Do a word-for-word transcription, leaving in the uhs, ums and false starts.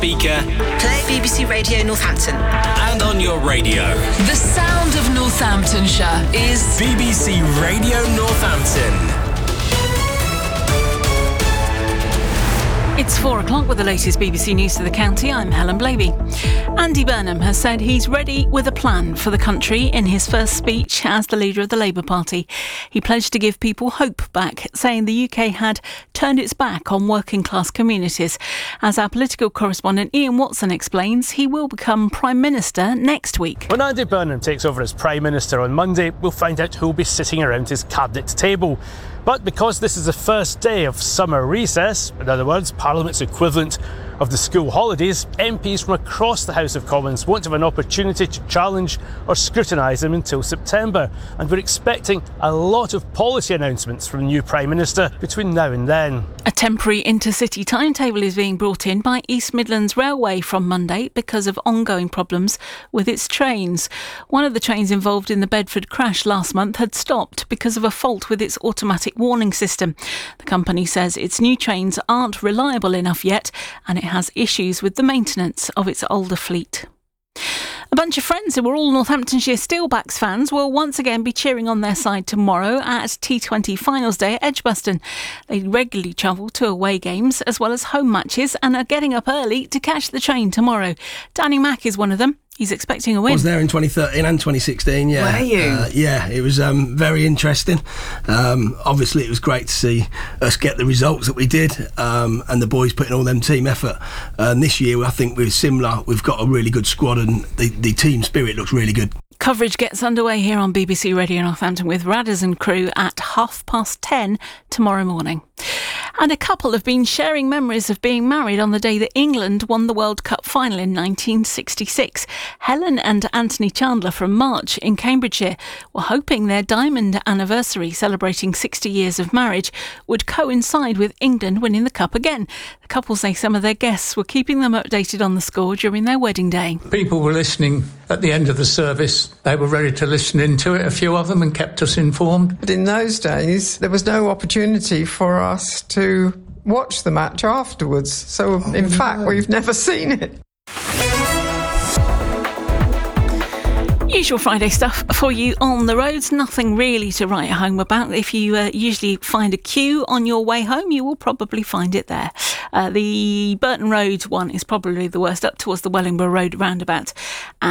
Speaker. Play B B C Radio Northampton. And on your radio. The sound of Northamptonshire is B B C Radio Northampton. It's four o'clock with the latest B B C News to the county. I'm Helen Blaby. Andy Burnham has said he's ready with a plan for the country in his first speech as the leader of the Labour Party. He pledged to give people hope back, saying the U K had turned its back on working class communities. As our political correspondent Ian Watson explains, he will become Prime Minister next week. When Andy Burnham takes over as Prime Minister on Monday, we'll find out who'll be sitting around his cabinet table. But because this is the first day of summer recess, in other words, Parliament's equivalent of the school holidays, M Ps from across the House of Commons won't have an opportunity to challenge or scrutinise him until September. And we're expecting a lot of policy announcements from the new Prime Minister between now and then. A temporary intercity timetable is being brought in by East Midlands Railway from Monday because of ongoing problems with its trains. One of the trains involved in the Bedford crash last month had stopped because of a fault with its automatic warning system. The company says its new trains aren't reliable enough yet, and it has issues with the maintenance of its older fleet. A bunch of friends who were all Northamptonshire Steelbacks fans will once again be cheering on their side tomorrow at T twenty Finals Day at Edgbaston. They regularly travel to away games as well as home matches and are getting up early to catch the train tomorrow. Danny Mack is one of them. He's expecting a win. I was there in twenty thirteen and twenty sixteen, yeah. Were you? Uh, yeah, it was um, very interesting. Um, obviously, it was great to see us get the results that we did um, and the boys putting all them team effort. And this year, I think we're similar. We've got a really good squad and the, the team spirit looks really good. Coverage gets underway here on B B C Radio Northampton with Radders and crew at half past ten tomorrow morning. And a couple have been sharing memories of being married on the day that England won the World Cup final in nineteen sixty-six. Helen and Anthony Chandler from March in Cambridgeshire were hoping their diamond anniversary, celebrating sixty years of marriage, would coincide with England winning the cup again. The couple say some of their guests were keeping them updated on the score during their wedding day. People were listening at the end of the service. They were ready to listen into it, a few of them, and kept us informed. But in those days, there was no opportunity for us to watch the match afterwards. So, oh, in no. fact, we've never seen it. Usual Friday stuff for you on the roads. Nothing really to write home about. If you uh, usually find a queue on your way home, you will probably find it there. Uh, the Burton Road one is probably the worst, up towards the Wellingborough Road roundabout.